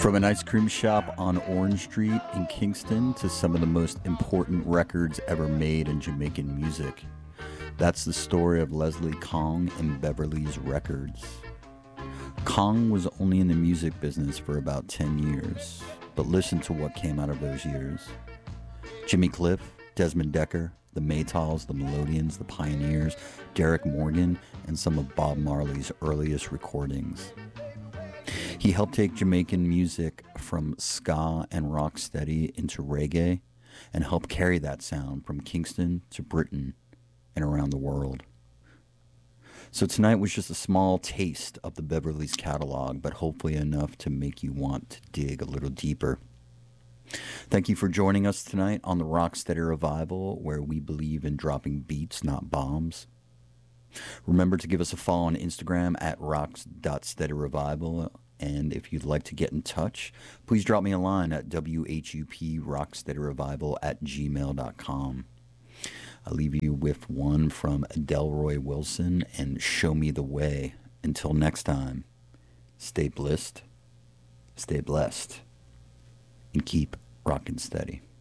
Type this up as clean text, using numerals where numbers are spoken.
From an ice cream shop on Orange Street in Kingston to some of the most important records ever made in Jamaican music. That's the story of Leslie Kong and Beverly's Records. Kong was only in the music business for about 10 years, but listen to what came out of those years. Jimmy Cliff, Desmond Dekker, the Maytals, the Melodians, the Pioneers, Derek Morgan, and some of Bob Marley's earliest recordings. He helped take Jamaican music from ska and rocksteady into reggae and helped carry that sound from Kingston to Britain and around the world. So tonight was just a small taste of the Beverly's catalog, but hopefully enough to make you want to dig a little deeper. Thank you for joining us tonight on the Rocksteady Revival, where we believe in dropping beats, not bombs. Remember to give us a follow on Instagram at rocks.steadyrevival. And if you'd like to get in touch, please drop me a line at whuprocksteadyrevival@gmail.com. I'll leave you with one from Delroy Wilson and Show Me the Way. Until next time, stay blissed, stay blessed, and keep rockin' steady.